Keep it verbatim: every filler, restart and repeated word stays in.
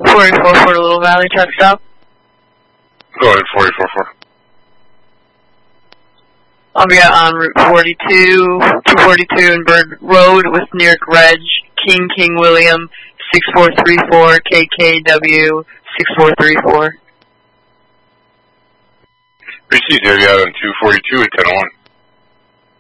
forty-four for the Little Valley truck stop. Go ahead, forty-four four. I'll be out on Route forty-two, two forty-two and Bird Road with New York Reg, King King William, six four three four, K K W, six four three four. Received, have you out on two forty-two at ten oh one.